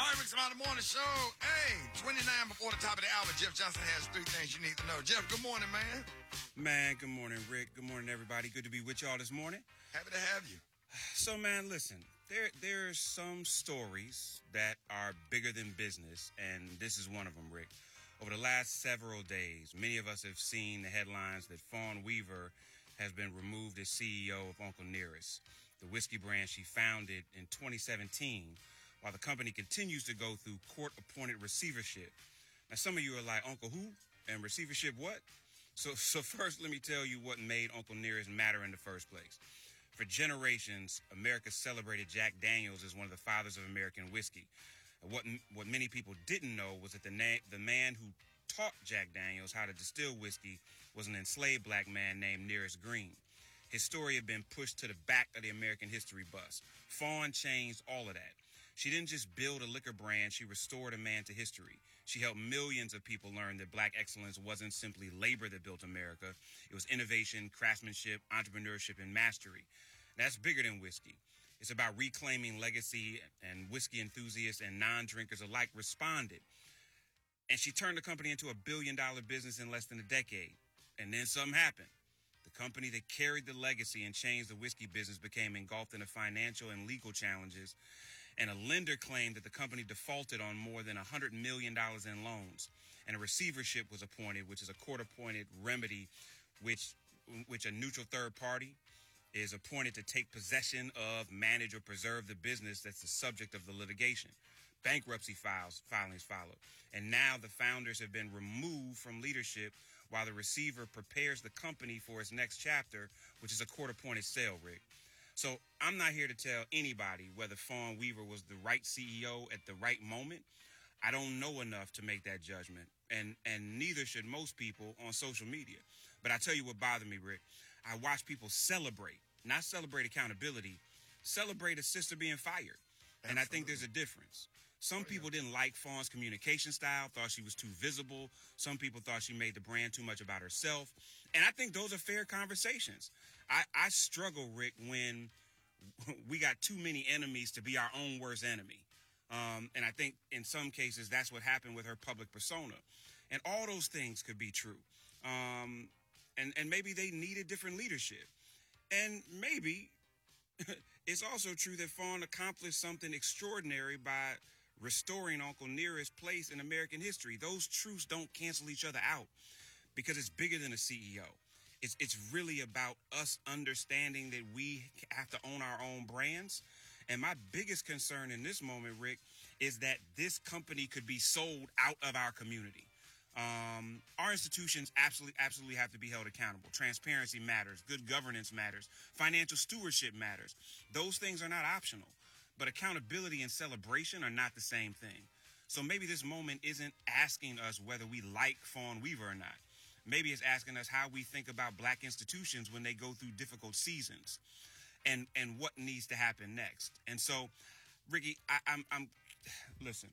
All right, Rick's About the Morning Show. Hey, 29 before the top of the hour, Jeff Johnson has three things you need to know. Jeff, good morning, man. Man, good morning, Rick. Good morning, everybody. Good to be with y'all this morning. Happy to have you. So, man, listen, there's some stories that are bigger than business, and this is one of them, Rick. Over the last several days, many of us have seen the headlines that Fawn Weaver has been removed as CEO of Uncle Nearest, the whiskey brand she founded in 2017, while the company continues to go through court-appointed receivership. Now, some of you are like, Uncle who? And receivership what? So first, let me tell you what made Uncle Nearest matter in the first place. For generations, America celebrated Jack Daniels as one of the fathers of American whiskey. What many people didn't know was that the man who taught Jack Daniels how to distill whiskey was an enslaved black man named Nearest Green. His story had been pushed to the back of the American history bus. Fawn changed all of that. She didn't just build a liquor brand, she restored a man to history. She helped millions of people learn that black excellence wasn't simply labor that built America. It was innovation, craftsmanship, entrepreneurship, and mastery. That's bigger than whiskey. It's about reclaiming legacy, and whiskey enthusiasts and non-drinkers alike responded. And she turned the company into a billion-dollar business in less than a decade. And then something happened. The company that carried the legacy and changed the whiskey business became engulfed in the financial and legal challenges, and a lender claimed that the company defaulted on more than $100 million in loans. And a receivership was appointed, which is a court-appointed remedy which a neutral third party is appointed to take possession of, manage, or preserve the business that's the subject of the litigation. Bankruptcy filings followed. And now the founders have been removed from leadership while the receiver prepares the company for its next chapter, which is a court-appointed sale, Rick. So I'm not here to tell anybody whether Fawn Weaver was the right CEO at the right moment. I don't know enough to make that judgment, and neither should most people on social media. But I tell you what bothered me, Rick. I watch people celebrate, not celebrate accountability, celebrate a sister being fired. Absolutely. And I think there's a difference. Some people didn't like Fawn's communication style, thought she was too visible. Some people thought she made the brand too much about herself. And I think those are fair conversations. I struggle, Rick, when we got too many enemies to be our own worst enemy. And I think in some cases that's what happened with her public persona. And all those things could be true. And maybe they needed different leadership. And maybe it's also true that Fawn accomplished something extraordinary by restoring Uncle Nearest's place in American history. Those truths don't cancel each other out because it's bigger than a CEO. It's really about us understanding that we have to own our own brands. And my biggest concern in this moment, Rick, is that this company could be sold out of our community. Our institutions absolutely have to be held accountable. Transparency matters. Good governance matters. Financial stewardship matters. Those things are not optional. But accountability and celebration are not the same thing. So maybe this moment isn't asking us whether we like Fawn Weaver or not. Maybe it's asking us how we think about black institutions when they go through difficult seasons and what needs to happen next. And so, Ricky, listen,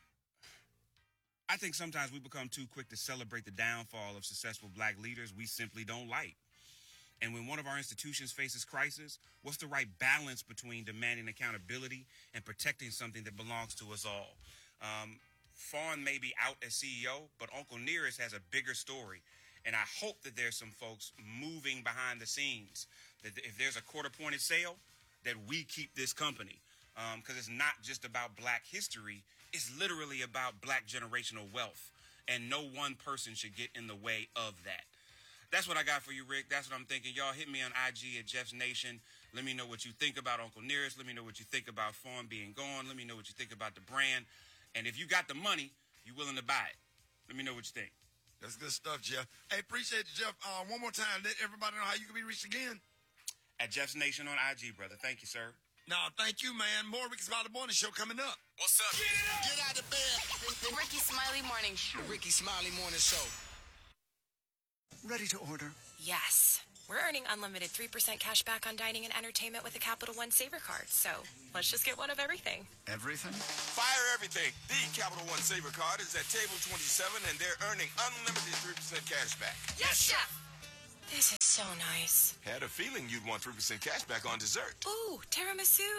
I think sometimes we become too quick to celebrate the downfall of successful black leaders we simply don't like. And when one of our institutions faces crisis, what's the right balance between demanding accountability and protecting something that belongs to us all? Fawn may be out as CEO, but Uncle Nearest has a bigger story. And I hope that there's some folks moving behind the scenes, that if there's a court-appointed sale, that we keep this company. Because it's not just about black history. It's literally about black generational wealth. And no one person should get in the way of that. That's what I got for you, Rick. That's what I'm thinking. Y'all hit me on IG at Jeff's Nation. Let me know what you think about Uncle Nearest. Let me know what you think about Fawn being gone. Let me know what you think about the brand. And if you got the money, you willing to buy it. Let me know what you think. That's good stuff, Jeff. Hey, appreciate you, Jeff. One more time, let everybody know how you can be reached again. At Jeff's Nation on IG, brother. Thank you, sir. No, thank you, man. More Rick's About the Morning Show coming up. What's up? Get it up! Get out of bed. The Ricky Smiley Morning Show. The Ricky Smiley Morning Show. Ready to order? Yes. We're earning unlimited 3% cash back on dining and entertainment with a Capital One Saver card. So let's just get one of everything. Everything? Fire everything. The Capital One Saver card is at table 27, and they're earning unlimited 3% cash back. Yes, Chef. This is so nice. Had a feeling you'd want 3% cash back on dessert. Ooh, tiramisu.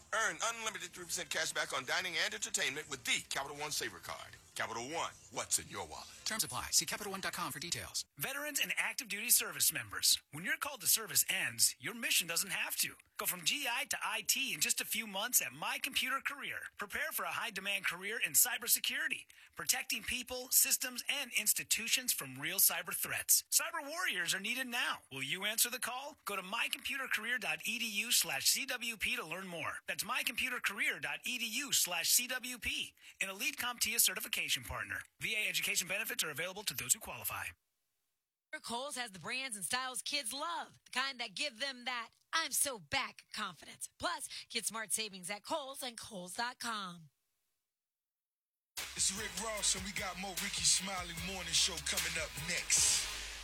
Earn unlimited 3% cash back on dining and entertainment with the Capital One Saver Card. Capital One, what's in your wallet? Terms apply. See CapitalOne.com for details. Veterans and active duty service members. When your call to service ends, your mission doesn't have to. Go from GI to IT in just a few months at My Computer Career. Prepare for a high-demand career in cybersecurity, protecting people, systems, and institutions from real cyber threats. Cyber warriors are needed now. Will you answer the call? Go to mycomputercareer.edu/CWP to learn more. That's mycomputercareer.edu/CWP. An elite CompTIA certification partner. VA education benefits are available to those who qualify. Kohl's has the brands and styles kids love, the kind that give them that I'm so back confidence. Plus, get smart savings at Kohl's and Kohl's.com. It's Rick Ross, and we got more Ricky Smiley Morning Show coming up next.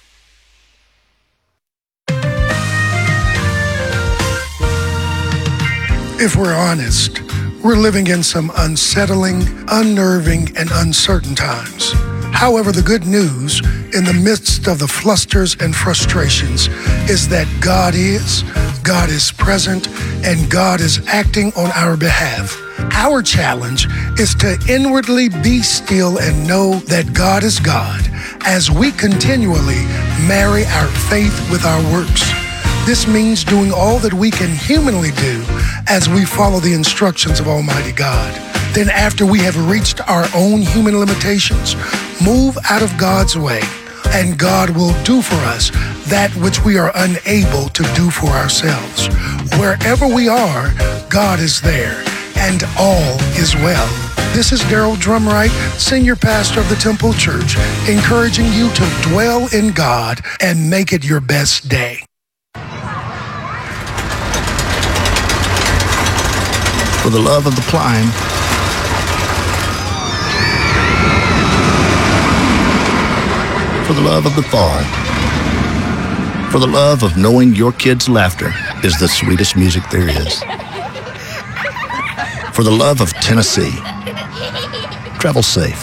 If we're honest, we're living in some unsettling, unnerving, and uncertain times. However, the good news in the midst of the flusters and frustrations is that God is present, and God is acting on our behalf. Our challenge is to inwardly be still and know that God is God as we continually marry our faith with our works. This means doing all that we can humanly do as we follow the instructions of Almighty God. Then after we have reached our own human limitations, move out of God's way, and God will do for us that which we are unable to do for ourselves. Wherever we are, God is there, and all is well. This is Daryl Drumright, Senior Pastor of the Temple Church, encouraging you to dwell in God and make it your best day. For the love of the climb, for the love of the fall, for the love of knowing your kids' laughter is the sweetest music there is, for the love of Tennessee. Travel safe.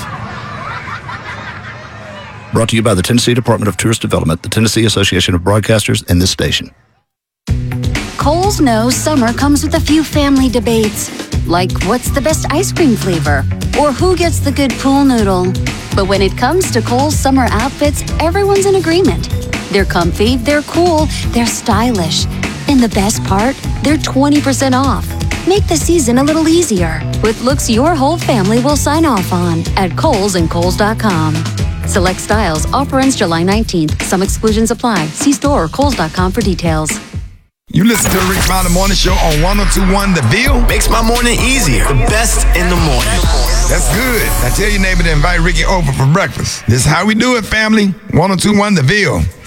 Brought to you by the Tennessee Department of Tourist Development, the Tennessee Association of Broadcasters, and this station. Kohl's knows summer comes with a few family debates, like what's the best ice cream flavor, or who gets the good pool noodle. But when it comes to Kohl's summer outfits, everyone's in agreement. They're comfy, they're cool, they're stylish. And the best part, they're 20% off. Make the season a little easier with looks your whole family will sign off on at Kohl's and Kohl's.com. Select styles. Offer ends July 19th. Some exclusions apply. See store or Kohl's.com for details. You listen to the Rick Smiley Morning Show on 102.1 The Ville. Makes my morning easier. The best in the morning. That's good. Now tell your neighbor to invite Ricky over for breakfast. This is how we do it, family. 102.1 The Ville.